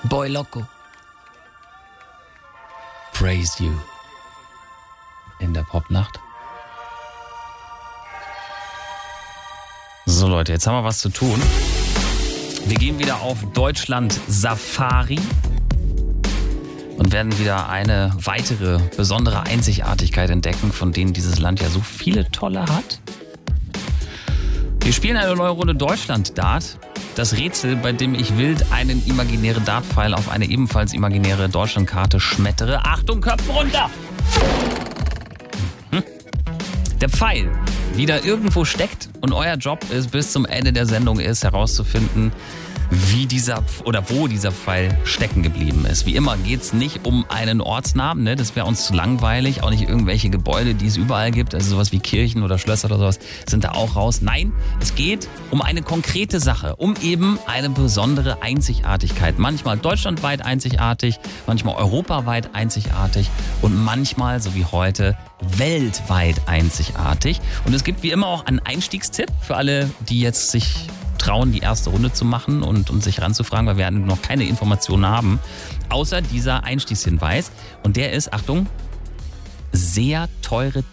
Boy Loco. Praise you. In der Popnacht. So Leute, jetzt haben wir was zu tun. Wir gehen wieder auf Deutschland Safari und werden wieder eine weitere besondere Einzigartigkeit entdecken, von denen dieses Land ja so viele tolle hat. Wir spielen eine neue Runde Deutschland-Dart. Das Rätsel, bei dem ich wild einen imaginären Dartpfeil auf eine ebenfalls imaginäre Deutschlandkarte schmettere. Achtung, Köpfe runter! Der Pfeil wieder irgendwo steckt und euer Job ist, bis zum Ende der Sendung ist, herauszufinden, wie dieser oder wo dieser Pfeil stecken geblieben ist. Wie immer geht's nicht um einen Ortsnamen, ne? Das wäre uns zu langweilig. Auch nicht irgendwelche Gebäude, die es überall gibt, also sowas wie Kirchen oder Schlösser oder sowas, sind da auch raus. Nein, es geht um eine konkrete Sache, um eben eine besondere Einzigartigkeit. Manchmal deutschlandweit einzigartig, manchmal europaweit einzigartig und manchmal, so wie heute, weltweit einzigartig. Und es gibt wie immer auch einen Einstiegstipp für alle, die jetzt sich trauen, die erste Runde zu machen und sich ranzufragen, weil wir noch keine Informationen haben, außer dieser Einstiegshinweis. Und der ist, Achtung, sehr teure